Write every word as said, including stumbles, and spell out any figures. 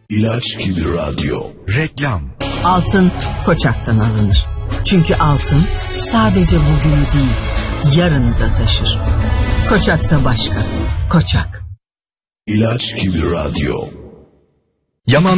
İlaç gibi radyo. Reklam. Altın Koçak'tan alınır. Çünkü altın sadece bugünü değil, yarını da taşır. Koçaksa başka. Koçak. İlaç gibi radyo. Yaman